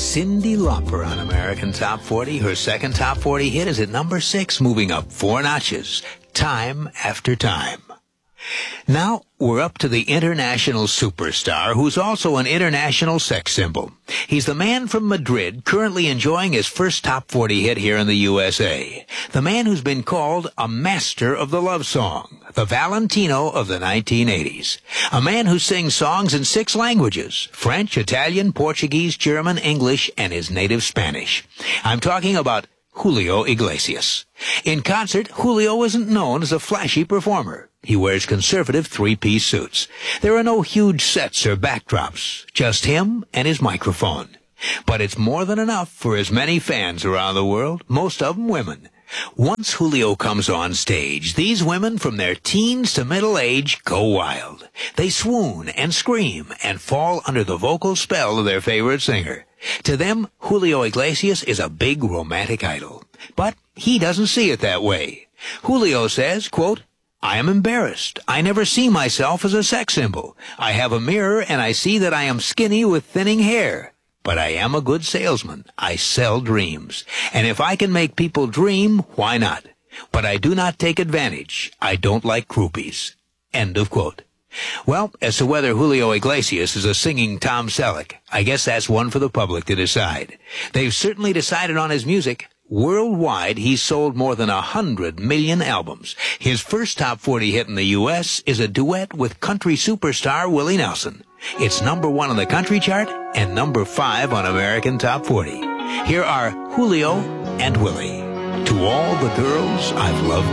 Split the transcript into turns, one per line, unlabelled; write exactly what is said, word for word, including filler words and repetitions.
Cyndi Lauper on American Top forty. Her second Top forty hit is at number six, moving up four notches, Time After Time. Now, we're up to the international superstar who's also an international sex symbol. He's the man from Madrid currently enjoying his first Top forty hit here in the U S A. The man who's been called a master of the love song, the Valentino of the nineteen eighties. A man who sings songs in six languages: French, Italian, Portuguese, German, English, and his native Spanish. I'm talking about Julio Iglesias. In concert, Julio isn't known as a flashy performer. He wears conservative three-piece suits. There are no huge sets or backdrops, just him and his microphone. But it's more than enough for his many fans around the world, most of them women. Once Julio comes on stage, these women from their teens to middle age go wild. They swoon and scream and fall under the vocal spell of their favorite singer. To them, Julio Iglesias is a big romantic idol. But he doesn't see it that way. Julio says, quote, "I am embarrassed. I never see myself as a sex symbol. I have a mirror and I see that I am skinny with thinning hair. But I am a good salesman. I sell dreams. And if I can make people dream, why not? But I do not take advantage. I don't like groupies." End of quote. Well, as to whether Julio Iglesias is a singing Tom Selleck, I guess that's one for the public to decide. They've certainly decided on his music. Worldwide, he's sold more than a hundred million albums. His first Top forty hit in the U S is a duet with country superstar Willie Nelson. It's number one on the country chart and number five on American Top forty. Here are Julio and Willie. To all the girls I've loved